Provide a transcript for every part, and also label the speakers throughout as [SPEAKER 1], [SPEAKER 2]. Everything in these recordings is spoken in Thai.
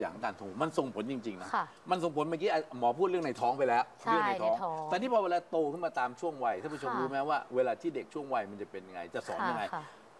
[SPEAKER 1] อย่างการส่งมันส่งผลจริงๆนะมันส่งผลเมื่อกี้หมอพูดเรื่องในท้องไปแล้วเรื่องในท้องแต่ที่พอเวลาโตขึ้นมาตามช่วงวัยท่านผู้ชมรู้ไหมว่าเวลาที่เด็กช่วงวัยมันจะเป็นยังไงจะสอนยังไง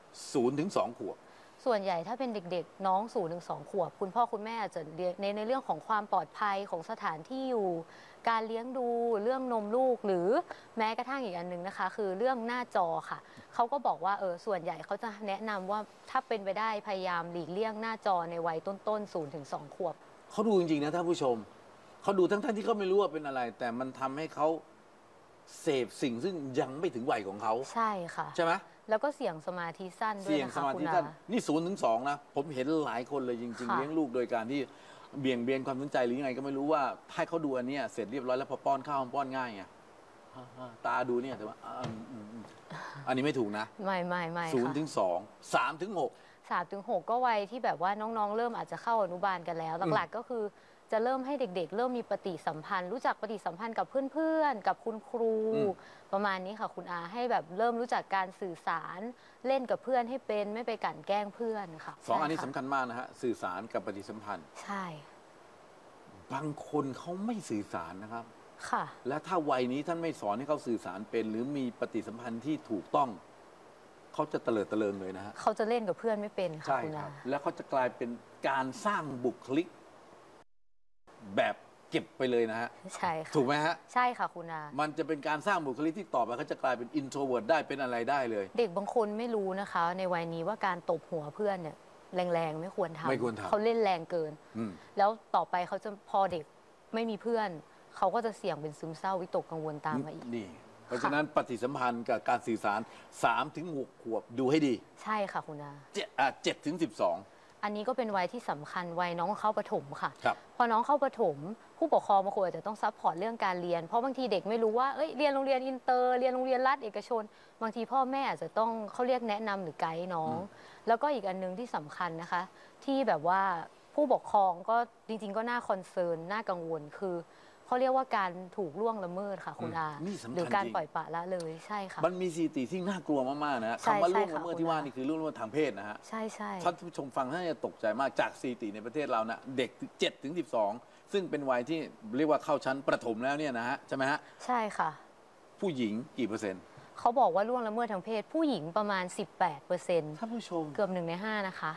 [SPEAKER 1] 0 ถึง 2 ขวบ
[SPEAKER 2] ส่วนใหญ่ถ้าเป็นเด็กๆน้อง0 ถึง 2 ขวบคุณพ่อคุณแม่อาจจะเรียนในเรื่องของความปลอดภัยของสถานที่อยู่การเลี้ยงดูเรื่องนมลูกหรือแม้กระทั่งอีกอันนึงนะคะคือเรื่องหน้าจอค่ะเขาก็บอกว่าส่วนใหญ่เขาจะแนะนำว่าถ้าเป็นไปได้พยายามหลีกเลี่ยงหน้าจอในวัยต้นๆ0 ถึง 2 ขวบ
[SPEAKER 1] เขาดูจริงๆนะท่านผู้ชมเขาดูทั้งที่เขาไม่รู้ว่าเป็นอะไร แต่มันทำให้เขาเสพสิ่งซึ่งยังไม่ถึงวัยของเขา
[SPEAKER 2] ใช่ค่ะ
[SPEAKER 1] ใช่ไหม
[SPEAKER 2] แล้วก็เสี่ยงสมาธิสั้นด้วยนะคะคุณอา
[SPEAKER 1] นี่0 ถึง 2นะผมเห็นหลายคนเลยจริงๆเลี้ยงลูกโดยการที่เบี่ยงเบนความสนใจหรือยังไงก็ไม่รู้ว่าให้เขาดูอันนี้เสร็จเรียบร้อยแล้วพอป้อนข้าวป้อนง่ายไงตาดูเนี่ยแต่ว่าอันนี้ไม่ถูกนะ
[SPEAKER 2] ไม่
[SPEAKER 1] 0 ถึง 2 3 ถึง 6
[SPEAKER 2] 3 ถึง 6ก็วัยที่แบบว่าน้องๆเริ่มอาจจะเข้าอนุบาลกันแล้วหลักๆก็คือจะเริ่มให้เด็กๆเริ่มมีปฏิสัมพันธ์รู้จักปฏิสัมพันธ์กับเพื่อนๆกับคุณครูประมาณนี้ค่ะคุณอาให้แบบเริ่มรู้จักการสื่อสารเล่นกับเพื่อนให้เป็นไม่ไปกลั่นแกล้งเพื่อนค่ะ
[SPEAKER 1] 2 อันนี้สำคัญมากนะฮะสื่อสารกับปฏิสัมพันธ์
[SPEAKER 2] ใช่
[SPEAKER 1] บางคนเขาไม่สื่อสารนะครับ
[SPEAKER 2] ค่ะ
[SPEAKER 1] และถ้าวัยนี้ท่านไม่สอนให้เขาสื่อสารเป็นหรือมีปฏิสัมพันธ์ที่ถูกต้องเขาจะเตลิดเตลิงเลยนะฮะ
[SPEAKER 2] เขาจะเล่นกับเพื่อนไม่เป็นค่ะคุณอา
[SPEAKER 1] แล้วเขาจะกลายเป็นการสร้างบุคลิกแบบเก็บไปเลยนะฮะ
[SPEAKER 2] ใช่ค่ะ
[SPEAKER 1] ถูกไหมฮะ
[SPEAKER 2] ใช่ค่ะคุณอา
[SPEAKER 1] มันจะเป็นการสร้างบุคลิกที่ต่อไปเขาจะกลายเป็นอินโทรเวิร์ตได้เป็นอะไรได้เลย
[SPEAKER 2] เด็กบางคนไม่รู้นะคะในวัยนี้ว่าการตบหัวเพื่อนเนี่ยแรงๆไม่ควรทำเขาเล่นแรงเกินแล้วต่อไปเขาจะพอเด็กไม่มีเพื่อนเขาก็จะเสี่ยงเป็นซึมเศร้าวิตกกังวลตามมาอีก
[SPEAKER 1] นี่เพราะฉะนั้นปฏิสัมพันธ์กับการสื่อสาร3 ถึง 6 ขวบดูให้ดี
[SPEAKER 2] ใช่ค่ะคุณอา
[SPEAKER 1] 7 ถึง 12
[SPEAKER 2] อันนี้ก็เป็นวัยที่สำคัญวัยน้องเข้าประถมค่ะ
[SPEAKER 1] ครับ
[SPEAKER 2] พอน้องเข้าประถมผู้ปกครองบางคนอาจจะต้องซัพพอร์ตเรื่องการเรียนเพราะบางทีเด็กไม่รู้ว่าเรียนโรงเรียนอินเตอร์เรียนโรงเรียนรัฐเอกชนบางทีพ่อแม่อาจจะต้องเขาเรียกแนะนำหรือไกด์น้องแล้วก็อีกอันนึงที่สำคัญนะคะที่แบบว่าผู้ปกครองก็จริงๆก็น่าคอนเซิร์นน่ากังวลคือเขาเรียกว่าการถูกล่วงละเมิดค่ะคุณอาหรือการปล่อยปละละเลยใช่ค่ะ
[SPEAKER 1] มันมีสถิติที่น่ากลัวมากๆนะคำว่าล่วงละเมิดที่ว่านี่คือล่วงละเมิดทางเพศนะฮะ
[SPEAKER 2] ใช่
[SPEAKER 1] ท่านผู้ชมฟังท่านจะตกใจมากจากสถิติในประเทศเรานะเด็ก7 ถึง 12ซึ่งเป็นวัยที่เรียกว่าเข้าชั้นประถมแล้วเนี่ยนะฮะใช่ไหมฮะ
[SPEAKER 2] ใช่ค่ะ
[SPEAKER 1] ผู้หญิงกี่เปอร์เซ็นต์
[SPEAKER 2] เขาบอกว่าล่วงละเมิดทางเพศผู้หญิงประมาณ 18%
[SPEAKER 1] ท่านผู้ชม
[SPEAKER 2] เกือบ1 ใน 5นะคะ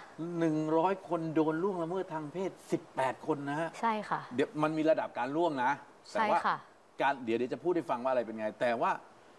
[SPEAKER 1] 100 คนโดนล่วงละเมิดทางเพศ18 คนนะฮะ
[SPEAKER 2] ใช่ค่ะ
[SPEAKER 1] เดี๋ยวมันมีระดับการล่วงนะ
[SPEAKER 2] ใช่ค่ะ
[SPEAKER 1] การเดี๋ยวจะพูดให้ฟังว่าอะไรเป็นไงแต่ว่า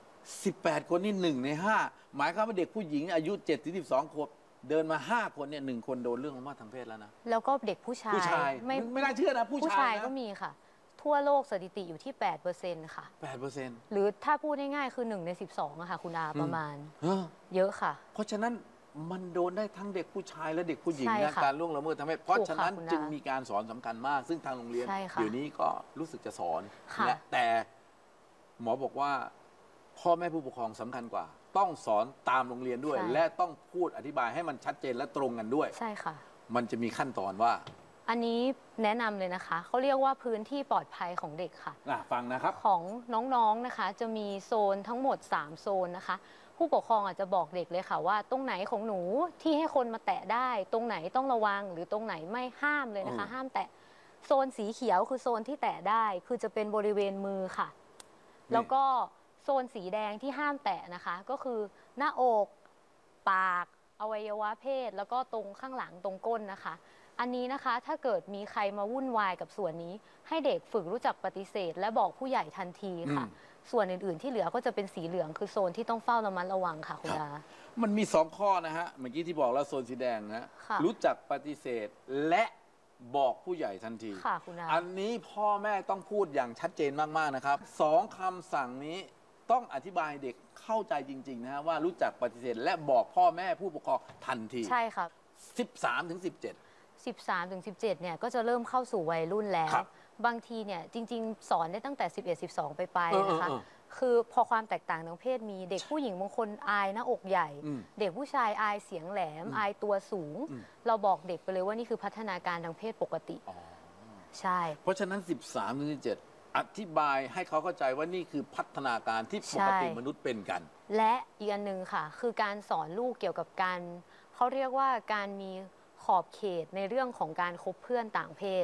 [SPEAKER 1] 18 คนนี่1 ใน 5หมายความว่าเด็กผู้หญิงอายุ7 ถึง 12 ขวบเดินมา5 คนเนี่ย1 คนโดนเรื่องละเมิดทางเพศแล้วนะ
[SPEAKER 2] แล้วก็เด็กผู้ชาย
[SPEAKER 1] ไม่น่าเชื่อนะผู้ชาย
[SPEAKER 2] ก็มีค่ะทั่วโลกสถิติอยู่ที่ 8%ค่ะ
[SPEAKER 1] 8%
[SPEAKER 2] หรือถ้าพูดง่ายๆคือ1 ใน 12อะค่ะคุณอาประมาณเยอะค่ะ
[SPEAKER 1] เพราะฉะนั้นมันโดนได้ทั้งเด็กผู้ชายและเด็กผู้หญิงนะการล่วงละเมิดทางเพศเพราะฉะนั้นจึงมีการสอนสำคัญมากซึ่งทางโรงเรียนเดี๋ยวนี้ก็รู้สึกจะสอนและแต่หมอบอกว่าพ่อแม่ผู้ปกครองสำคัญกว่าต้องสอนตามโรงเรียนด้วยและต้องพูดอธิบายให้มันชัดเจนและตรงกันด้วย
[SPEAKER 2] ใช่ค่ะ
[SPEAKER 1] มันจะมีขั้นตอนว่า
[SPEAKER 2] อันนี้แนะนำเลยนะคะเขาเรียกว่าพื้นที่ปลอดภัยของเด็กค่ะ
[SPEAKER 1] ฟังนะครับ
[SPEAKER 2] ของน้องๆนะคะจะมีโซนทั้งหมด3โซนนะคะผู้ปกครองอาจจะบอกเด็กเลยค่ะว่าตรงไหนของหนูที่ให้คนมาแตะได้ตรงไหนต้องระวังหรือตรงไหนไม่ห้ามเลยนะคะห้ามแตะโซนสีเขียวคือโซนที่แตะได้คือจะเป็นบริเวณมือค่ะแล้วก็โซนสีแดงที่ห้ามแตะนะคะก็คือหน้าอกปากอวัยวะเพศแล้วก็ตรงข้างหลังตรงก้นนะคะอันนี้นะคะถ้าเกิดมีใครมาวุ่นวายกับส่วนนี้ให้เด็กฝึกรู้จักปฏิเสธและบอกผู้ใหญ่ทันทีค่ะส่วนอื่นๆที่เหลือก็จะเป็นสีเหลืองคือโซนที่ต้องเฝ้าระมัดระวังค่ะคุณอา
[SPEAKER 1] มันมี2 ข้อนะฮะเมื่อกี้ที่บอกแล้วโซนสีแดงนะรู้จักปฏิเสธและบอกผู้ใหญ่ทันที
[SPEAKER 2] ค่ะคุณอา
[SPEAKER 1] อันนี้พ่อแม่ต้องพูดอย่างชัดเจนมากๆนะครับ2 คำสั่งนี้ต้องอธิบายเด็กเข้าใจจริงๆนะฮะว่ารู้จักปฏิเสธและบอกพ่อแม่ผู้ปกครองทันที
[SPEAKER 2] ใช่ครับ
[SPEAKER 1] 13 ถึง
[SPEAKER 2] 13 ถึง 17เนี่ยก็จะเริ่มเข้าสู่วัยรุ่นแล้วบางทีเนี่ยจริงๆสอนได้ตั้งแต่11 12ไปนะคะคือพอความแตกต่างทางเพศมีเด็กผู้หญิงบางคนอายหน้าอกใหญ่เด็กผู้ชายอายเสียงแหลมอายตัวสูงเราบอกเด็กไปเลยว่านี่คือพัฒนาการทางเพศปกติใช่
[SPEAKER 1] เพราะฉะนั้น13 ถึง 17อธิบายให้เขาเข้าใจว่านี่คือพัฒนาการที่ปกติมนุษย์เป็นกัน
[SPEAKER 2] และอีกอันหนึ่งค่ะคือการสอนลูกเกี่ยวกับการเขาเรียกว่าการมีขอบเขตในเรื่องของการคบเพื่อนต่างเพศ